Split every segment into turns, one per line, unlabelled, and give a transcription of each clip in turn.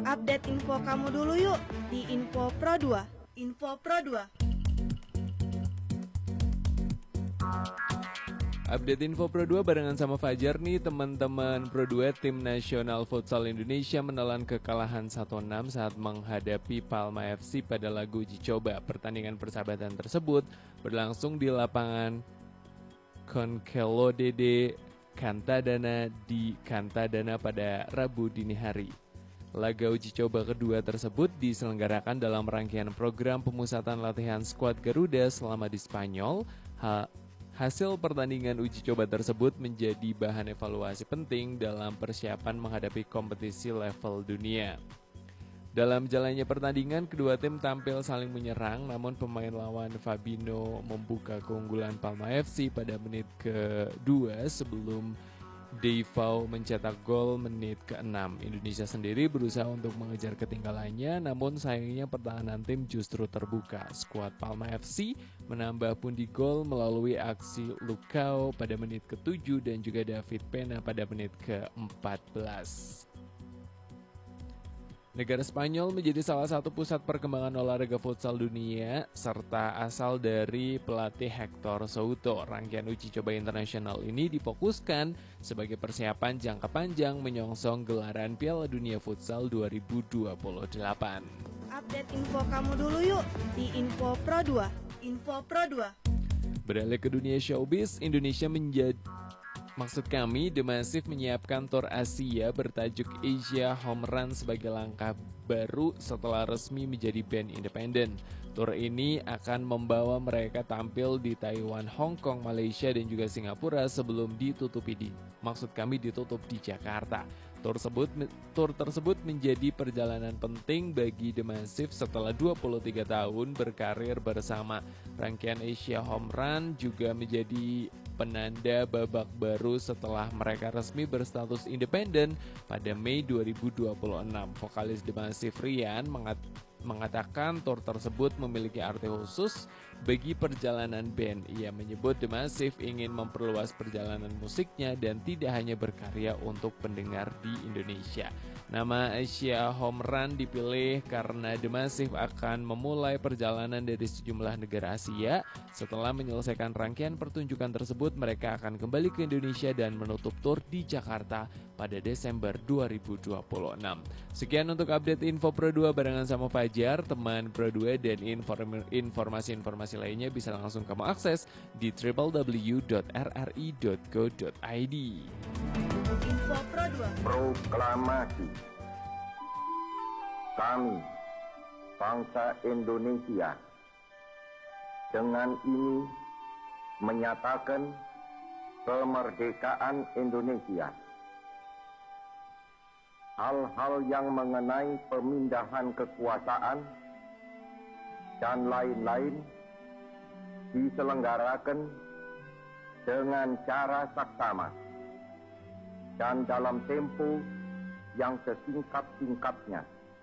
Update info kamu dulu yuk di Info Pro 2. Info Pro 2.
Update Info Pro 2 barengan sama Fajar nih teman-teman. Pro 2 Tim Nasional Futsal Indonesia menelan kekalahan 1-6 saat menghadapi Palma FC pada laga uji coba. Pertandingan persahabatan tersebut berlangsung di lapangan Konkelodede Kantadana di Kantadana pada Rabu dini hari. Laga uji coba kedua tersebut diselenggarakan dalam rangkaian program pemusatan latihan skuad Garuda selama di Spanyol. Hasil pertandingan uji coba tersebut menjadi bahan evaluasi penting dalam persiapan menghadapi kompetisi level dunia. Dalam jalannya pertandingan, kedua tim tampil saling menyerang, namun pemain lawan Fabinho membuka keunggulan Palma FC pada menit ke-2 sebelum Deivao mencetak gol menit ke-6. Indonesia sendiri berusaha untuk mengejar ketinggalannya, namun sayangnya pertahanan tim justru terbuka. Skuad Palma FC menambah pundi gol melalui aksi Lukao pada menit ke-7 dan juga David Pena pada menit ke-14. Negara Spanyol menjadi salah satu pusat perkembangan olahraga futsal dunia serta asal dari pelatih Hector Souto. Rangkaian uji coba internasional ini difokuskan sebagai persiapan jangka panjang menyongsong gelaran Piala Dunia Futsal 2028.
Update info kamu dulu yuk di Info Pro 2. Info Pro 2.
Beralih ke dunia showbiz, The Massive menyiapkan tour Asia bertajuk Asia Home Run sebagai langkah baru setelah resmi menjadi band independen. Tour ini akan membawa mereka tampil di Taiwan, Hong Kong, Malaysia, dan juga Singapura sebelum ditutup di Jakarta. Tour tersebut menjadi perjalanan penting bagi The Massive setelah 23 tahun berkarir bersama. Rangkaian Asia Home Run juga menjadi penanda babak baru setelah mereka resmi berstatus independen pada Mei 2026. Vokalis The Massive Rian mengatakan tour tersebut memiliki arti khusus bagi perjalanan band. Ia menyebut The Massive ingin memperluas perjalanan musiknya dan tidak hanya berkarya untuk pendengar di Indonesia. Nama Asia Home Run dipilih karena The Massive akan memulai perjalanan dari sejumlah negara Asia. Setelah menyelesaikan rangkaian pertunjukan tersebut, mereka akan kembali ke Indonesia dan menutup tur di Jakarta pada Desember 2026. Sekian untuk update Info Pro 2 barengan sama Fajar, teman Pro 2, dan informasi-informasi lainnya bisa langsung kamu akses di www.rri.go.id.
Info Pro 2.
Proklamasi. Kami, bangsa Indonesia, dengan ini menyatakan kemerdekaan Indonesia. Hal-hal yang mengenai pemindahan kekuasaan dan lain-lain diselenggarakan dengan cara saksama dan dalam tempo yang sesingkat-singkatnya.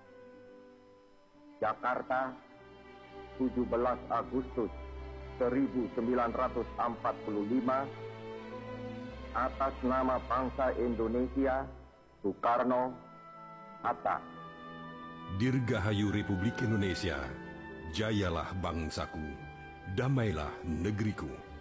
Jakarta, 17 Agustus 1945, atas nama bangsa Indonesia, Soekarno, Hatta.
Dirgahayu Republik Indonesia, jayalah bangsaku, damailah negeriku.